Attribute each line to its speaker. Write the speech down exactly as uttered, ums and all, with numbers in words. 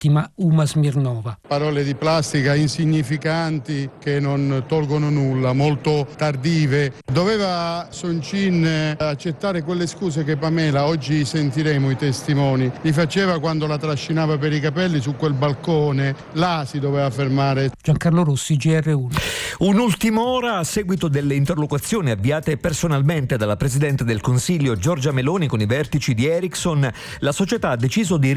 Speaker 1: vittima Uma Smirnova.
Speaker 2: Parole di plastica insignificanti che non tolgono nulla, molto tardive. Doveva Song Chin accettare quelle scuse che Pamela, oggi sentiremo i testimoni, gli faceva quando la trascinava per i capelli su quel balcone. Là si doveva fermare.
Speaker 1: Giancarlo Rossi, G R uno.
Speaker 3: Un'ultima ora a seguito delle interlocuzioni avviate personalmente dalla Presidente del Consiglio Giorgia Meloni con i vertici di Ericsson. La società ha deciso di